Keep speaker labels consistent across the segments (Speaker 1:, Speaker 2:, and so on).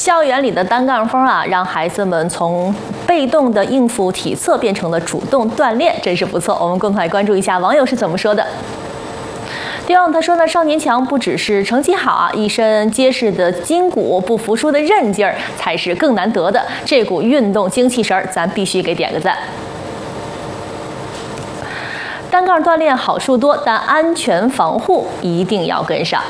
Speaker 1: 校园里的单杠风啊，让孩子们从被动的应付体测变成了主动锻炼，真是不错。我们共同来关注一下网友是怎么说的。第二，他说呢，少年强不只是成绩好啊，一身结实的筋骨、不服输的韧劲儿才是更难得的。这股运动精气神儿，咱必须给点个赞。单杠锻炼好处多，但安全防护一定要跟上。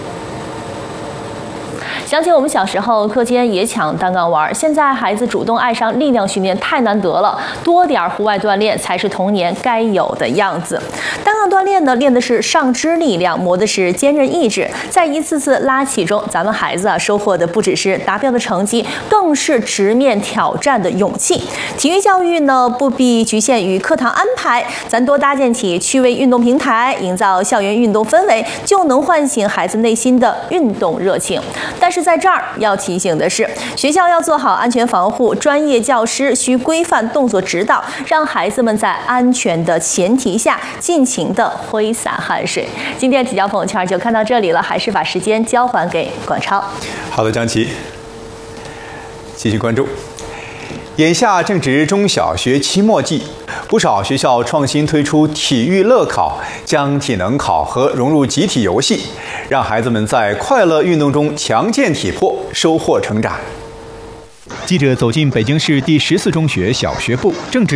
Speaker 1: 想起我们小时候课间也抢单杠玩，现在孩子主动爱上力量训练太难得了，多点户外锻炼才是童年该有的样子。单杠锻炼呢，练的是上肢力量，磨的是坚韧意志，在一次次拉起中，咱们孩子啊收获的不只是达标的成绩，更是直面挑战的勇气。体育教育呢，不必局限于课堂安排，咱多搭建起趣味运动平台，营造校园运动氛围，就能唤醒孩子内心的运动热情。但是在这儿要提醒的是，学校要做好安全防护，专业教师需规范动作指导，让孩子们在安全的前提下尽情的挥洒汗水。今天体教朋友圈就看到这里了，还是把时间交还给广超。
Speaker 2: 好的，张琪，继续关注。眼下正值中小学期末季，不少学校创新推出体育乐考，将体能考核融入集体游戏，让孩子们在快乐运动中强健体魄，收获成长。记者走进北京市第14中学小学部，正值